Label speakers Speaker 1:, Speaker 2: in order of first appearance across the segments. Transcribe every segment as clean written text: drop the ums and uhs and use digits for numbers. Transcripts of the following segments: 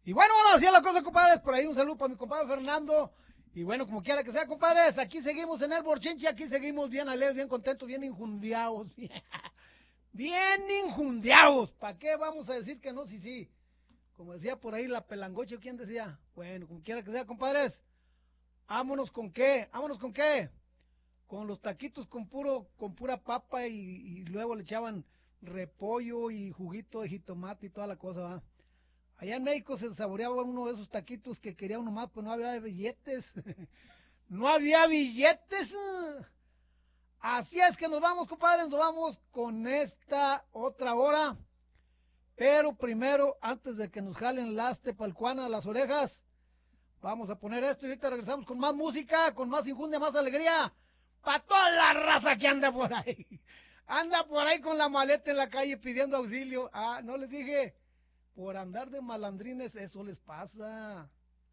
Speaker 1: Y bueno, así es la cosa, compadres. Por ahí un saludo para mi compadre Fernando. Y bueno, como quiera que sea, compadres, aquí seguimos en el Borchinchi, aquí seguimos bien alegres, bien contentos, bien injundiados. Bien injundiados. ¿Para qué vamos a decir que no? Sí. Como decía por ahí la pelangocha, ¿quién decía? Bueno, como quiera que sea, compadres. Vámonos con qué, con los taquitos con pura papa y luego le echaban repollo y juguito de jitomate y toda la cosa, ¿va? Allá en México se saboreaba uno de esos taquitos que quería uno más, pues no había billetes. No había billetes. Así es que nos vamos, compadres, nos vamos con esta otra hora. Pero primero, antes de que nos jalen las tepalcuanas, las orejas, vamos a poner esto y ahorita regresamos con más música, con más injundia, más alegría. Para toda la raza que anda por ahí. Anda por ahí con la maleta en la calle pidiendo auxilio. Ah, no les dije, por andar de malandrines eso les pasa.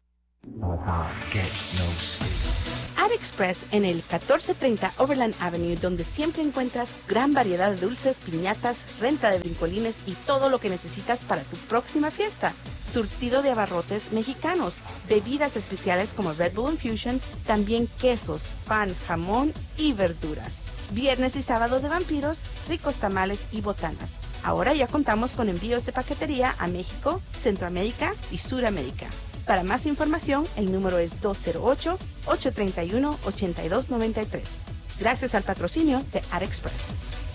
Speaker 2: Ad Express en el 1430 Overland Avenue, donde siempre encuentras gran variedad de dulces, piñatas, renta de brincolines y todo lo que necesitas para tu próxima fiesta. Surtido de abarrotes mexicanos, bebidas especiales como Red Bull Infusion, también quesos, pan, jamón y verduras. Viernes y sábado de vampiros, ricos tamales y botanas. Ahora ya contamos con envíos de paquetería a México, Centroamérica y Suramérica. Para más información, el número es 208-831-8293. Gracias al patrocinio de Ad Express.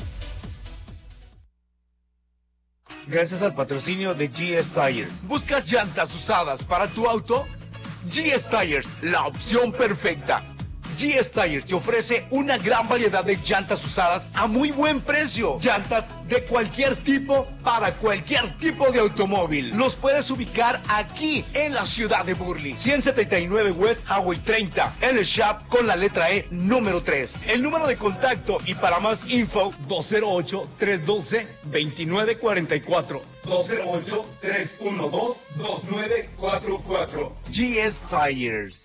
Speaker 3: Gracias al patrocinio de GS Tires. ¿Buscas llantas usadas para tu auto? GS Tires, la opción perfecta. GS Tires te ofrece una gran variedad de llantas usadas a muy buen precio. Llantas de cualquier tipo para cualquier tipo de automóvil. Los puedes ubicar aquí en la ciudad de Burley. 179 West Highway 30. En el shop con la letra E número 3. El número de contacto y para más info 208-312-2944. 208-312-2944. GS Tires.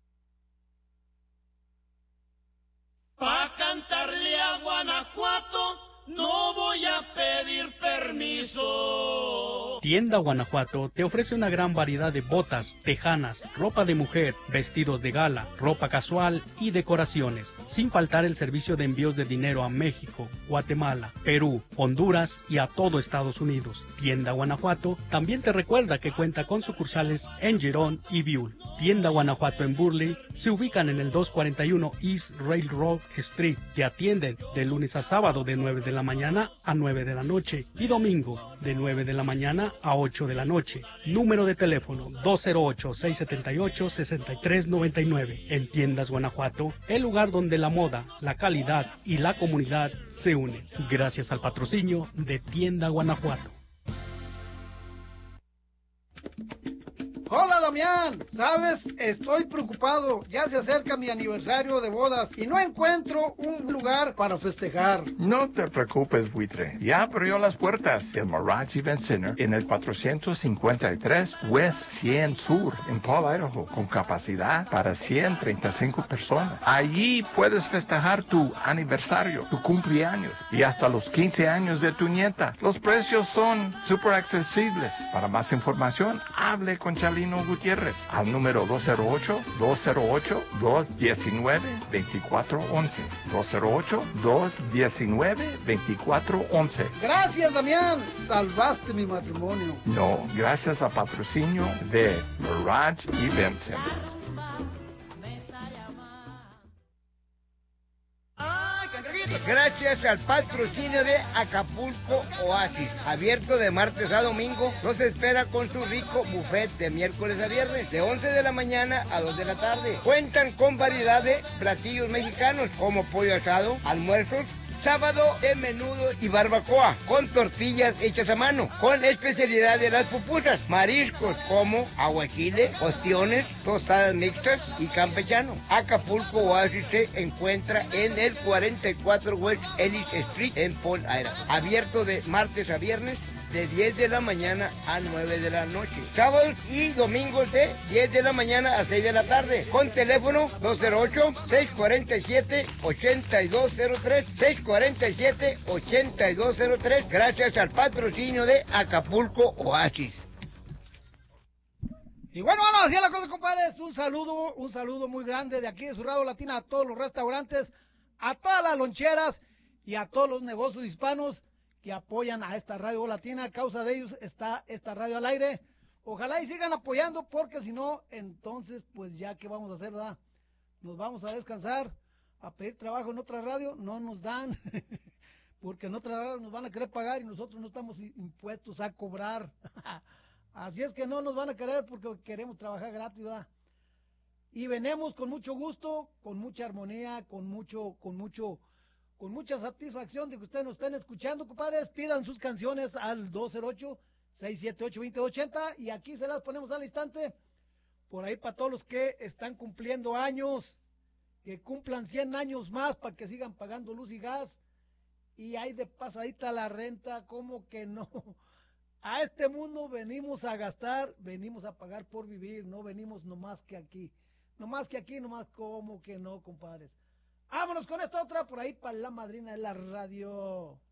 Speaker 4: Pa' cantarle a Guanajuato no voy a pedir permiso.
Speaker 5: Tienda Guanajuato te ofrece una gran variedad de botas, tejanas, ropa de mujer, vestidos de gala, ropa casual y decoraciones, sin faltar el servicio de envíos de dinero a México, Guatemala, Perú, Honduras y a todo Estados Unidos. Tienda Guanajuato también te recuerda que cuenta con sucursales en Girón y Biul. Tienda Guanajuato en Burley se ubican en el 241 East Railroad Street. Te atienden de lunes a sábado de 9 de la mañana a 9 de la noche y domingo de 9 de la mañana a 8 de la noche. Número de teléfono 208-678-6399. En Tiendas Guanajuato, el lugar donde la moda, la calidad y la comunidad se unen. Gracias al patrocinio de Tienda Guanajuato.
Speaker 1: Hola Damián, ¿sabes? Estoy preocupado, ya se acerca mi aniversario de bodas y no encuentro un lugar para festejar.
Speaker 6: No te preocupes, buitre, ya abrió las puertas el Mirage Event Center en el 453 West 100 Sur en Paul, Idaho, con capacidad para 135 personas. Allí puedes festejar tu aniversario, tu cumpleaños y hasta los 15 años de tu nieta. Los precios son súper accesibles. Para más información, hable con Chalino Gutiérrez al número 208-219-2411. 208-219-2411.
Speaker 1: Gracias, Damián. Salvaste mi matrimonio.
Speaker 6: No, gracias al patrocinio de Mirage Event Center.
Speaker 7: Gracias al patrocinio de Acapulco Oasis, abierto de martes a domingo, los espera con su rico buffet de miércoles a viernes, de 11 de la mañana a 2 de la tarde. Cuentan con variedad de platillos mexicanos como pollo asado, almuerzos, sábado de menudo y barbacoa, con tortillas hechas a mano, con especialidad de las pupusas, mariscos como aguachile, ostiones, tostadas mixtas y campechano. Acapulco Oasis se encuentra en el 44 West Ellis Street en Paul, Idaho. Abierto de martes a viernes, de 10 de la mañana a 9 de la noche. Sábados y domingos de 10 de la mañana a 6 de la tarde. Con teléfono 208-647-8203. 647-8203. Gracias al patrocinio de Acapulco Oasis.
Speaker 1: Y bueno, así es la cosa, compadres. Un saludo muy grande de aquí de su Radio Latina a todos los restaurantes, a todas las loncheras y a todos los negocios hispanos que apoyan a esta Radio Latina. A causa de ellos está esta radio al aire. Ojalá y sigan apoyando, porque si no, entonces, pues ya, ¿qué vamos a hacer, verdad? Nos vamos a descansar, a pedir trabajo en otra radio, no nos dan, porque en otra radio nos van a querer pagar y nosotros no estamos impuestos a cobrar. Así es que no nos van a querer porque queremos trabajar gratis, ¿verdad? Y venimos con mucho gusto, con mucha armonía, con mucha satisfacción de que ustedes nos estén escuchando, compadres. Pidan sus canciones al 208-678-2080 y aquí se las ponemos al instante. Por ahí para todos los que están cumpliendo años, que cumplan 100 años más para que sigan pagando luz y gas. Y hay de pasadita la renta, ¿cómo que no? A este mundo venimos a gastar, venimos a pagar por vivir, no venimos nomás que aquí. Nomás como que no, compadres. Vámonos con esta otra por ahí para la madrina de la radio.